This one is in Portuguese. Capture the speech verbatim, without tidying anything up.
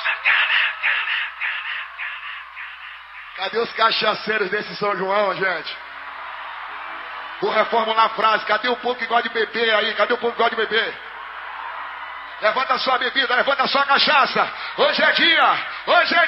Cadê os cachaceiros desse São João, gente? Vou reformular a frase. Cadê o povo que gosta de beber aí? Cadê o povo que gosta de beber? Levanta a sua bebida, levanta a sua cachaça. Hoje é dia, hoje é